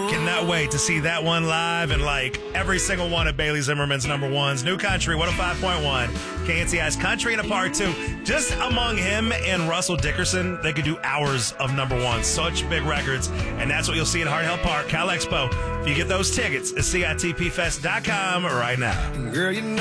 Cannot wait to see that one live and like every single one of Bailey Zimmerman's number ones. New Country, 105.1. KNCI's Country in a Part 2. Just among him and Russell Dickerson, they could do hours of number ones. Such big records. And that's what you'll see at Hard Hill Park, Cal Expo. If you get those tickets, it's CITPfest.com right now. Girl, you know